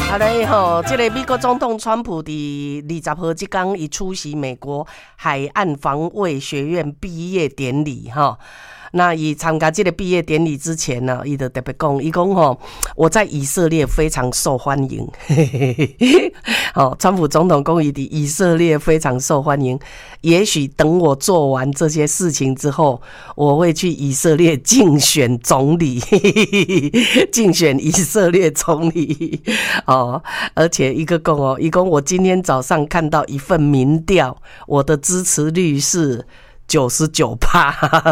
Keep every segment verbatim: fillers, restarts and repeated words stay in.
好嘞吼，这个美国总统川普伫二十号这天，伊出席美国海岸防卫学院毕业典礼哈。那伊参加这个毕业典礼之前呢，伊就特别讲，伊讲吼，我在以色列非常受欢迎。哦，川普总统讲伊伫以色列非常受欢迎。也许等我做完这些事情之后，我会去以色列竞选总理，竞选以色列总理。哦，而且一个讲哦，伊讲我今天早上看到一份民调，我的支持率是九十九趴。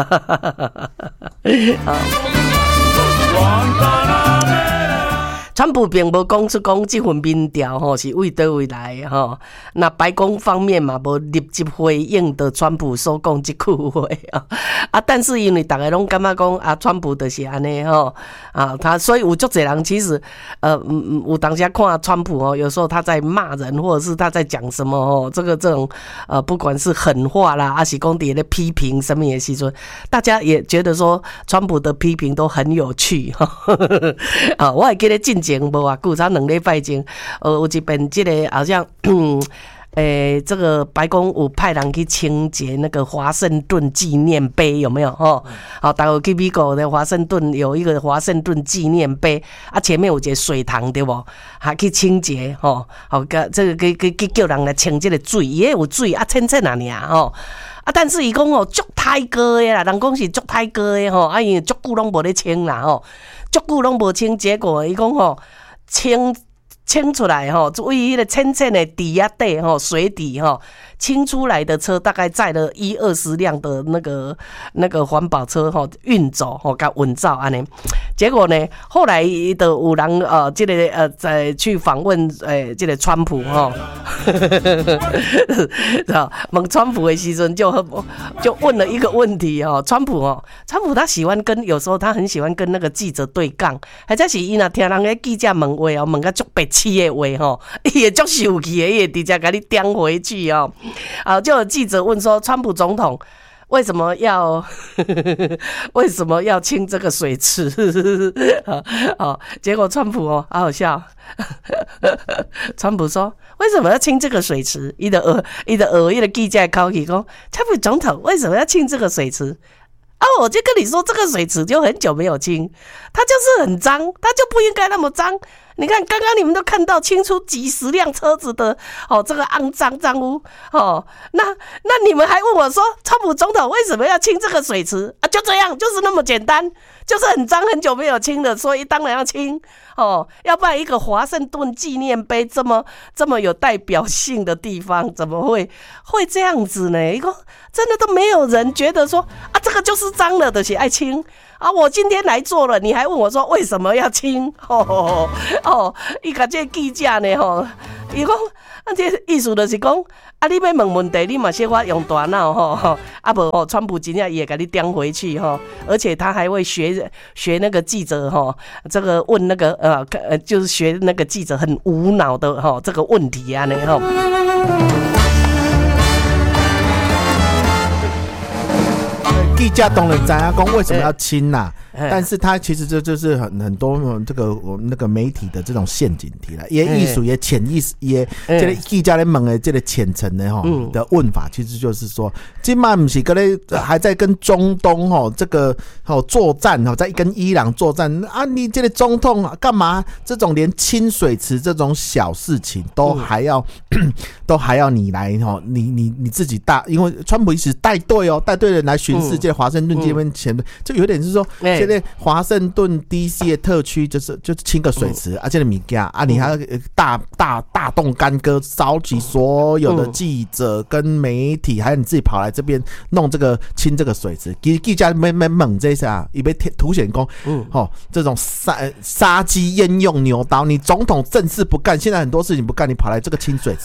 川普并无讲出讲这份民调吼是为倒位来的吼，那白宫方面嘛无立即回应的川普所讲这句话啊，但是因为大家拢感觉讲啊，川普就是安尼吼啊，他所以有足侪人其实呃嗯有当下看川普哦，有时候他在骂人或者是他在讲什么哦，这个这种呃不管是狠话啦，还是讲伫咧批评什么的时阵，大家也觉得说川普的批评都很有趣哈。啊，我还记得进前无偌久，才两礼拜前，呃，有一遍这个好像，诶、欸，这个白宫有派人去清洁那个华盛顿纪念碑，有没有？吼，好，大家去美国的华盛顿有一个华盛顿纪念碑，啊，前面有一个水塘，对不？还去清洁，吼，好，个这个去去去叫人来清这个水，伊有水啊，清清啊尔，吼。啊，但是伊讲哦，足太高的啦，人讲是足太高的吼，啊，因为足久拢无咧清啦吼，足久拢无清，结果伊讲吼，清清出来吼，为迄个浅浅的底啊底吼，水底吼，清出来的车大概载了一二十辆的那个那个环保车吼，运走吼，甲运走安尼。结果呢，后来的有人呃，这个呃，在去访问诶、呃，这个川普吼，问川普的时阵就就问了一个问题哈，川普哦，川普他喜欢跟有时候他很喜欢跟那个记者对杠，或者是伊若听人个记者问话哦，问个足白痴的话吼，伊会足生气的，伊会直接给你颠回去哦。啊，就有记者问说，川普总统为什么要为什么要清这个水池？哦，结果川普哦，好好笑。川普说：“为什么要清这个水池？”伊的耳，伊的耳，伊的记者口气讲：“川普总统为什么要清这个水池？”啊，我就跟你说，这个水池就很久没有清，它就是很脏，它就不应该那么脏。你看，刚刚你们都看到清出几十辆车子的哦，这个肮脏脏污哦，那那你们还问我说，川普总统为什么要清这个水池啊？就这样，就是那么简单，就是很脏，很久没有清了，所以当然要清哦，要不然一个华盛顿纪念碑这么这么有代表性的地方，怎么会会这样子呢？一个真的都没有人觉得说啊，这个就是脏了的，是爱清。啊！我今天来做了，你还问我说为什么要清？哦哦，伊甲这记者呢吼，伊讲啊，这意思就是讲啊，你要问问题，你嘛小可用大脑吼，啊无吼，川普真正也给你颠回去吼，而且他还会学学那个记者吼，这个问那个呃呃，就是学那个记者很无脑的吼这个问题啊呢吼。 记者当然知道讲为什么要清啦、啊，但是他其实这就是很很多这个我们那个媒体的这种陷阱题啦，也艺术也潜意识也这个记者咧问的这个浅层的哈的问法，其实就是说，今嘛不是跟咧还在跟中东哈这个哈作战哈，在跟伊朗作战啊，你这个总统干嘛这种连清水池这种小事情都还要、嗯、都还要你来哈，你你你自己大，因为川普一直带队哦，带队人来巡视。华盛顿这边前面就有点是说，现在华盛顿 D C 的特区就是就清个水池，而且的物件啊，你还要大大大动干戈，召集所有的记者跟媒体，还有你自己跑来这边弄这个清这个水池，记记者没没猛这下，以为凸显功，嗯，哦，这种杀杀鸡焉用牛刀，你总统正事不干，现在很多事情不干，你跑来这个清水池。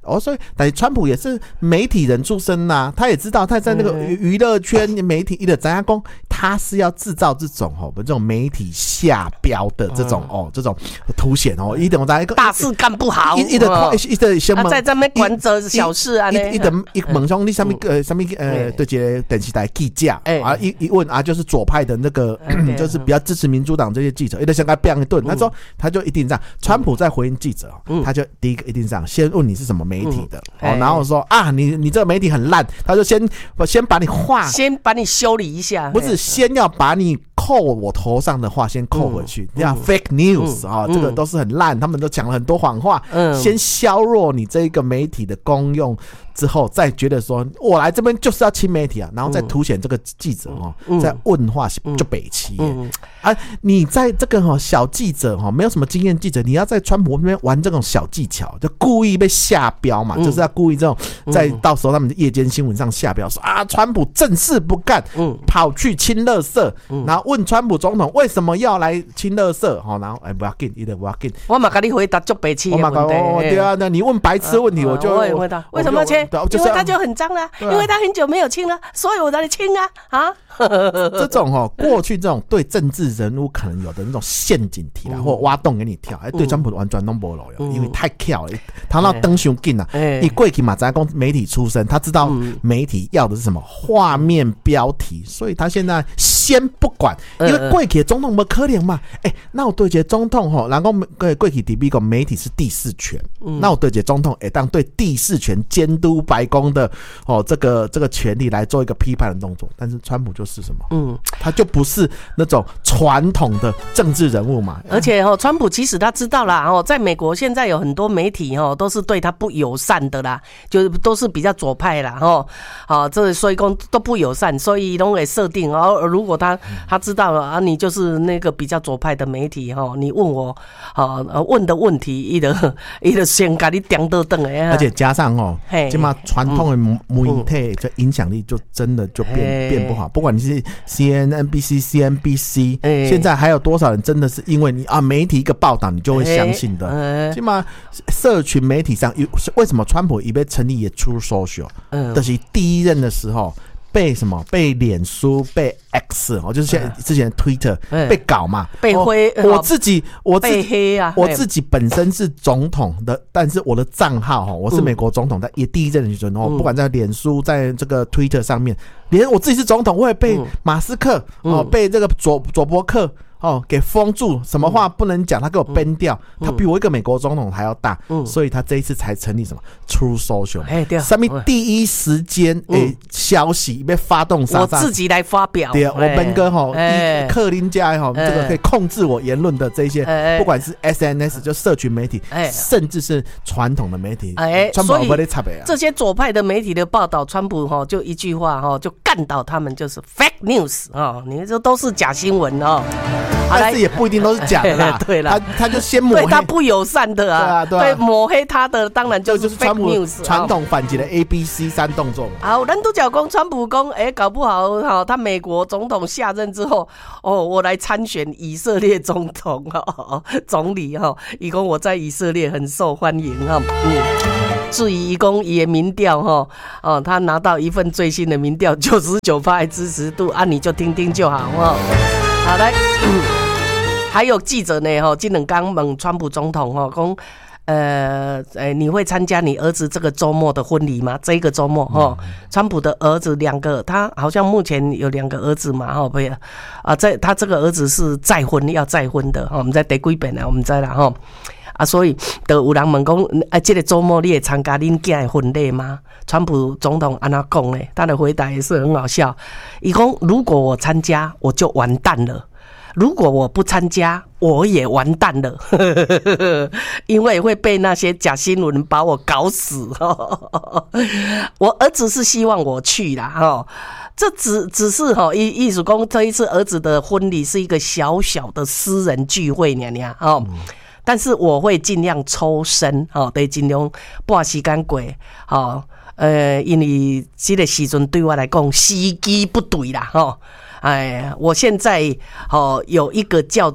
哦，所以但是川普也是媒体人出身呐、啊，他也知道他在那个娱乐圈媒体一的怎样讲，他是要制造这种哦这种媒体下标的这种、嗯、哦这种凸显哦，一点在一个大事干不好， 一的一的先在这边管着小事啊， 一的一问兄你什么呃什么呃对这电视台记者啊一一问啊就是左派的那个就是比较支持民主党这些记者，一的想给他变一顿，他说他就一定这样，川普在回应记者，他就第一个一定这样，先问你是什么媒体的，然后说啊你你这个媒体很烂，他就先先把你话先把你修理一下， 不是先要把你扣我头上的话先扣回去，这样 fake news 啊，这个都是很烂，他们都讲了很多谎话，先削弱你这个媒体的功用之后，再觉得说我来这边就是要亲媒体啊，然后再凸显这个记者哦，在问话就北齐啊，你在这个哈小记者哈没有什么经验记者，你要在川普那边玩这种小技巧，就故意被下标嘛，就是要故意这种在到时候他们的夜间新闻上下标说啊，川普正事不干，跑去亲垃圾，然后问川普总统为什么要来亲垃圾，好，然后哎不要紧，一定不要紧， 我嘛跟你回答就北齐的问题， 对啊，那你问白痴问题我就我也回答，为什么要亲？因为他就很脏了，因为他很久没有亲了，所以我来亲啊啊！ 这种哦，过去这种对政治人物可能有的那种陷阱题啦，或挖洞给你跳，哎，对川普完全弄不了，因为太巧了，他那登上紧了。你过去嘛，咱讲媒体出身，他知道媒体要的是什么画面标题，所以他现在先不管，因为过去总统没可能嘛，哎，那我对这总统吼，然后过去第一个媒体是第四权，那我对这总统哎，当对第四权监督白宫的哦这个这个权利来做一个批判的动作，但是川普就是什么？嗯，他就不是那种传统的政治人物嘛。 而且哦，川普其实他知道啦，哦，在美国现在有很多媒体哦都是对他不友善的啦，就是都是比较左派啦，哦，好，这所以讲都不友善，所以都会设定哦，如果他他知道了啊，你就是那个比较左派的媒体哦，你问我啊问的问题，伊的伊的先给你点到等哎， 而且加上哦，起码传统的媒体的影响力就真的就变变不好，不管你是 C N N B C C N B C， 现在还有多少人真的是因为你啊媒体一个报道你就会相信的？起码社群媒体上，为什么川普已被成立也出 social， 就是第一任的时候。被什么？被脸书、被 X 哦，就是现之前 Twitter 被搞嘛， 被灰。 哦、我自己，我自己被黑啊！ 我自己本身是总统的，但是我的账号哈，我是美国总统，但也第一任的时候，不管在脸书，在这个 Twitter 上面，连我自己是总统，我也被马斯克哦，被这个佐佐伯克。哦，给封住，什么话不能讲，他给我 ban 掉、嗯，他比我一个美国总统还要大，嗯、所以他这一次才成立什么 True Social， 哎，对，上面第一时间诶、欸、消息被发动杀杀， 我自己来发表， 对，我本哥哈，以克林家哈，这个可以控制我言论的这些，不管是 S N S 就社群媒体，甚至是传统的媒体， 哎，所以这些左派的媒体的报道，川普哈就一句话哈就干倒他们，就是 fake news 啊，你们这都是假新闻哦。 但是也不一定都是假的啦， 对啦， 他他就先抹黑， 对他不友善的啊，对啊，对啊，对抹黑他的当然就是 fake news， 传统反击的 A B C 三动作嘛。 好，咱都讲讲川普讲，哎，搞不好哈，他美国总统下任之后，哦，我来参选以色列总统哈，总理哈，以供我在以色列很受欢迎哈，嗯。至于以公也民调哈，哦，他拿到一份最新的民调，九十九趴的支持度啊，你就听听就好哈。好来、嗯，还有记者呢哈，今两天问川普总统哈，讲呃，哎，你会参加你儿子这个周末的婚礼吗？这一个周末哈，川普的儿子两个，他好像目前有两个儿子嘛哈，不呀啊，在他这个儿子是再婚要再婚的哈，我们在第几遍啊？我们在啦哈。啊，所以就有人问讲，啊，这个周末你会参加恁囝的婚礼吗？川普总统安怎讲呢？他的回答也是很好笑。他说，如果我参加，我就完蛋了；如果我不参加，我也完蛋了，因为会被那些假新闻把我搞死。我儿子是希望我去啦，哈。这只只是哈，意意思讲这一次儿子的婚礼是一个小小的私人聚会，娘娘哦。嗯，但是我会尽量抽身，吼，得尽量拨时间过，吼，呃，因为这个时阵对我来讲时机不对啦，吼，哎，我现在吼有一个叫做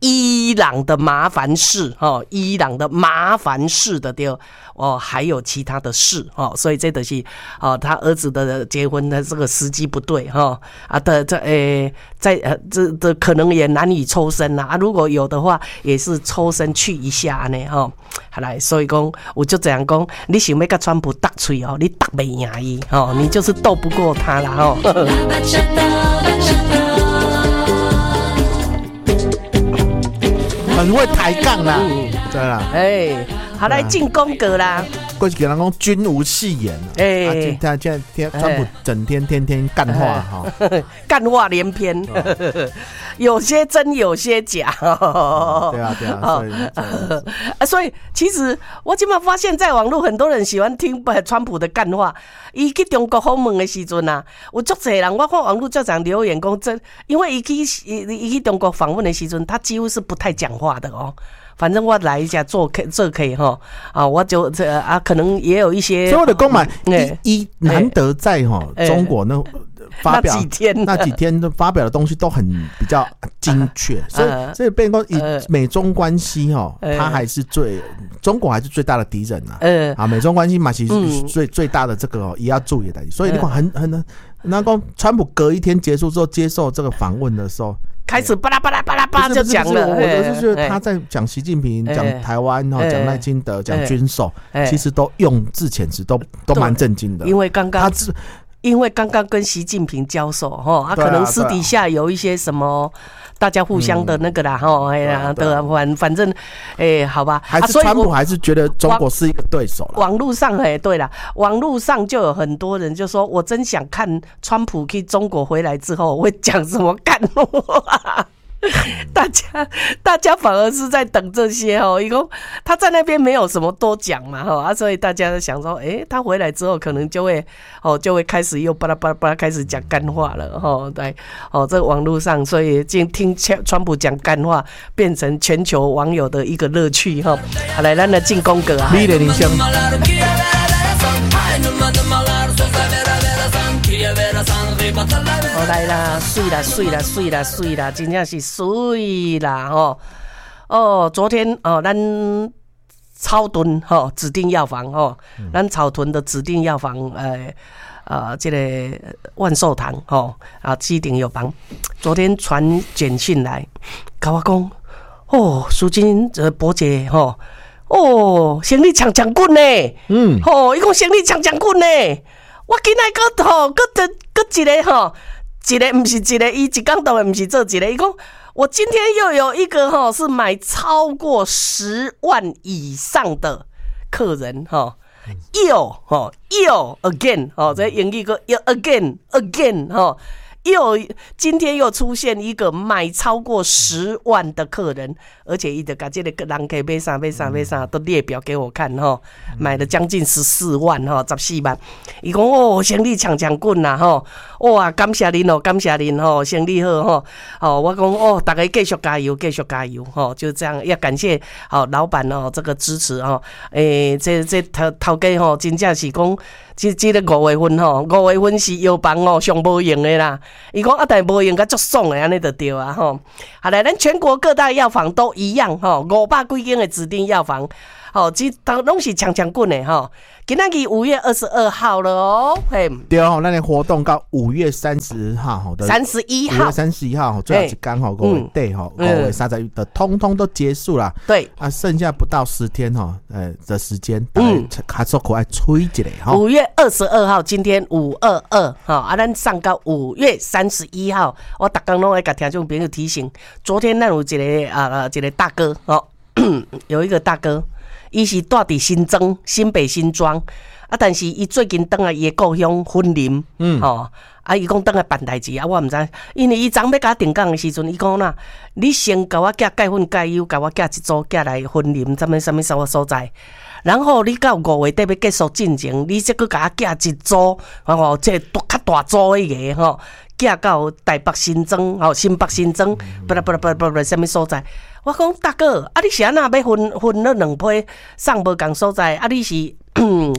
伊朗的麻烦事哦，伊朗的麻烦事的对哦，还有其他的事哦，所以这都是哦，他儿子的结婚的这个时机不对哈、哦、啊的这诶，在呃这的可能也难以抽身啦啊，如果有的话，也是抽身去一下呢哈。好来，所以讲我就这样讲，你想要跟川普斗嘴哦，你斗不赢伊哦，你就是斗不过他啦哦。 很会抬杠啦，对啦， 哎，好来进宫格啦。 过去给人讲君无戏言，哎，现在现在川普整天天天干话哈， 干话连篇，有些真有些假。 对啊对啊，所以啊，所以其实我今麦发现，在网络很多人喜欢听川普的干话。伊去中国访问的时阵啊，有足侪人，我看网络就这样留言讲，真因为伊去伊去中国访问的时阵，他几乎是不太讲话的哦。反正我来一下做可这可以哈啊，我就这啊，可能也有一些。 所以我的公买一一难得在哈中国呢发表那几天那几天的发表的东西都很比较精确，所以所以变成以美中关系哈，它还是最中国还是最大的敌人呐。嗯啊，美中关系嘛，其实最最大的这个也要注意的，所以你看很很那讲川普隔一天结束之后接受这个访问的时候。 开始巴拉巴拉巴拉巴拉就讲了， 我我是觉得他在讲习近平、讲台湾、讲赖清德、讲军售，其实都用字遣词都都蛮震惊的。 因为刚刚他因为刚刚跟习近平交手哈，他可能私底下有一些什么。大家互相的那个啦，哈、嗯，哎呀，的反反正，哎、欸，好吧， 还是川普还是觉得中国是一个对手啦。 网络上，哎，对了，网络上就有很多人就说，我真想看川普去中国回来之后会讲什么干话。大家大家反而是在等这些哦，一共他在那边没有什么多讲嘛哈啊，所以大家都想说，哎、欸，他回来之后可能就会哦就会开始又巴拉巴拉巴拉开始讲干话了哈，对哦，这个网络上，所以听听川普讲干话变成全球网友的一个乐趣哈。好，来，咱来进宫格啊， 美丽人生。 哦，来啦，水啦，水啦，水啦，水啦，真正是水啦吼！哦，昨天哦，咱草屯吼指定药房吼，咱草屯的指定药房，呃呃，这个万寿堂吼啊，基鼎药房，昨天传简讯来，跟我讲，哦，苏金这伯姐吼，哦，生理强强棍呢，嗯，吼，伊讲生理强强棍呢。我今仔个吼，个个个一个吼，一个不是一个，伊一讲到的不是做一个。伊讲我今天又有一个吼，是买超过十万以上的客人吼，又吼又 again 吼，这英语个又 again again 吼。又今天又出现一个买超过十万的客人，而且伊就把这个人可以买啥买啥买啥都列表给我看哈，买了将近十四万哈，十四万。伊讲哦，生意强强滚呐哈，哇，感谢您哦，感谢您哦，生意好哈。哦，我讲哦，大家继续加油，继续加油哈，就这样，要感谢好老板哦这个支持哦。诶，这这头头家吼，真正是讲。即即个五月份吼，五月份是药房哦上无用的啦。伊讲啊，但无用甲足爽的安尼就对啊吼。好来，咱全国各大药房都一样吼，五百几间的指定药房，吼，即都拢是强强滚的吼。今仔日五月二十二号了哦，嘿， 对哦，咱的活动到五月三十号的， 三十一号， 五月三十一号最后一天吼，五月底吼，五月三十一的通通都结束了。 对啊，剩下不到十天哈，呃的时间，嗯，还做可爱吹一下哈。 五月二十二号，今天五二二哈，啊，咱上到五月三十一号，我逐工拢会甲听众朋友提醒，昨天咱有一个啊啊一个大哥哦，有一个大哥。伊是住伫新庄、新北新庄啊，但是伊最近倒来伊的故乡云林，嗯，吼、哦，啊，伊讲倒来办代志啊，我毋知，因为伊昨要甲我定岗的时阵，伊讲啦，你先甲我寄钙粉钙油，甲我寄一组寄来云林，什么什么什么所在，然后你到五月底要结束进前，你再搁甲我寄一组，吼，这较大组迄个吼，寄到台北新庄，吼，新北新庄，不啦不啦不啦不啦，什么所在？我讲大哥，啊，你是安那要分分了两批送无共所在？啊，你是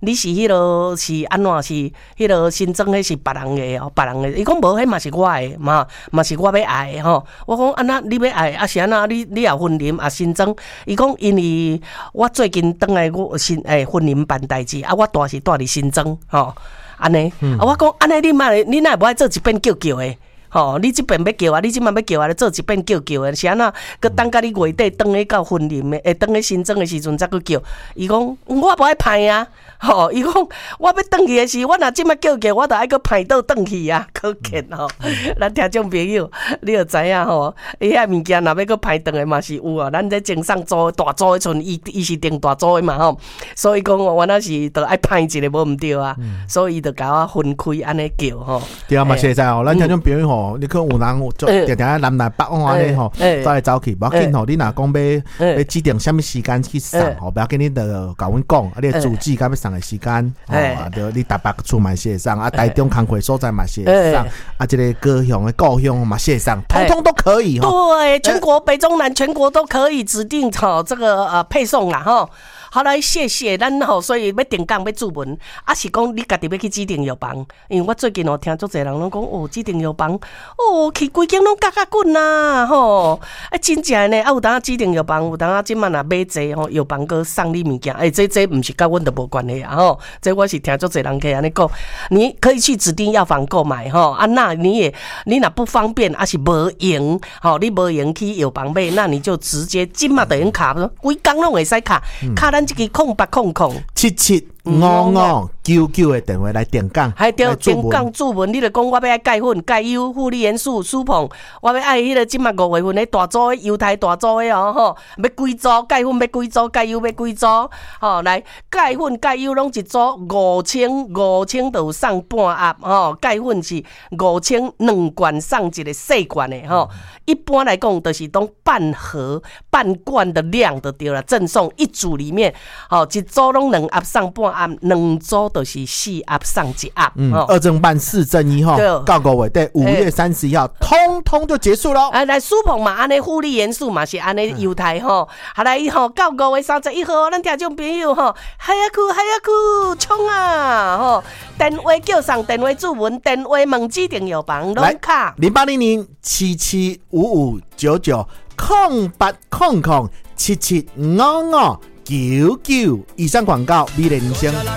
你是迄落是安怎是迄落新增迄是别人的哦，别人的。伊讲无，迄嘛是我的嘛，嘛是我要爱的吼。我讲安那你要爱，啊是安那你你也婚姻啊新增。伊讲因为我最近倒来我新诶婚姻办代志，啊我住是住伫新增吼，安尼。啊我讲安尼你嘛你哪会无爱做一遍叫叫的？吼、哦，你即边要叫啊，你即摆要叫啊，做一遍叫叫的，是安那？佮等甲你月底转去到婚姻的，诶，转去新庄的时阵才去叫。伊讲我无爱派啊，吼、哦，伊讲我要转去的时，我若即摆叫叫，我著爱佮派倒转去啊，可见吼。咱听众朋友，你著知影吼，伊遐物件若要佮派转的嘛是有啊。咱这经商租大租的阵，伊伊是定大租的嘛吼，所以讲我那是著爱派一个无毋对啊，嗯、所以著甲我分开安尼叫吼。 对啊，嘛实在吼，咱听众朋友吼。你看有人做定定南来北往安尼吼，走来走去，无要紧吼。你若讲要要指定什么时间去送吼，不要紧，你著甲阮讲，啊，你的主旨甲要送的时间，吼，啊，就你台北厝嘛是会送，啊，台中工会所在嘛是会送，啊，这个高雄的故乡嘛是会送，通通都可以吼。对，全国北中南全国都可以指定吼这个呃配送啦吼。好来，谢谢咱吼，所以要定岗要注文，啊是讲你家己要去指定药房，因为我最近哦听足侪人拢讲哦，指定药房哦，去规间拢嘎嘎滚啦吼，啊真正呢，啊有当指定药房，有当即满若买济吼，药房搁送你物件，哎、欸，这这毋是甲阮都无关系啊吼，这我是听足侪人去安尼讲，你可以去指定药房购买吼，啊那你也你若不方便，啊是无用，吼你无用去药房买，那你就直接即满就用卡，规工拢会使卡，卡咱。这个空八空空七七五五九九的电话来点杠， 还对点杠注文，你就讲我要爱钙粉、钙优、负离元素、舒碰，我要爱迄个即马五月份的大组的犹太大组的哦吼，要几组钙粉要几组，钙优要几组，吼来钙粉、钙优拢一组五千，五千就有送半盒吼，钙粉是五千两罐送一个细罐的吼，一般来讲就是当半盒、半罐的量就对了，赠送一组里面，吼一组拢两盒送半盒，两组就是四盒送一盒。 嗯，二正半四正一哈，到个尾对，五月三十一号，通通就结束喽。 啊，来苏鹏嘛，安尼负离元素嘛是安尼犹太吼，好来吼，到五月三十一号，咱听众朋友吼，嗨呀酷嗨呀酷，冲啊吼！电话叫上，电话注文，电话问指定药房，拢卡零八零零七七五五九九空八空空七七五五九九。以上广告，美丽人生。